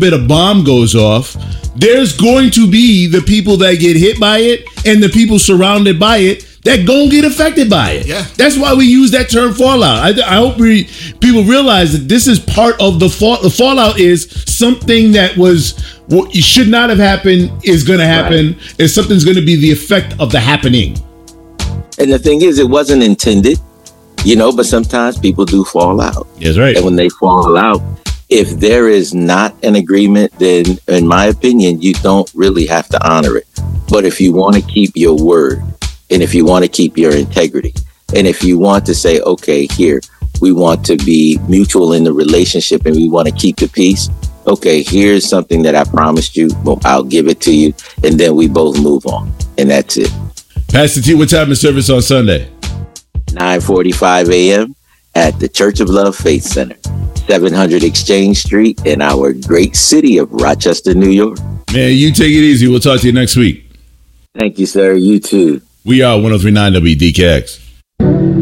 forbid, a bomb goes off, there's going to be the people that get hit by it and the people surrounded by it that gonna get affected by it. Yeah. That's why we use that term fallout. I hope people realize that this is part of the fallout. The fallout is something that was what should not have happened is going to happen. Right. And something's going to be the effect of the happening. And the thing is, it wasn't intended, but sometimes people do fall out. That's right. And when they fall out, if there is not an agreement, then in my opinion, you don't really have to honor it. But if you want to keep your word, and if you want to keep your integrity, and if you want to say, okay, here, we want to be mutual in the relationship and we want to keep the peace. Okay, here's something that I promised you. Well, I'll give it to you. And then we both move on. And that's it. Pastor T, what time is service on Sunday? 9:45 a.m. at the Church of Love Faith Center, 700 Exchange Street in our great city of Rochester, New York. Man, you take it easy. We'll talk to you next week. Thank you, sir. You too. We are 103.9 WDKX.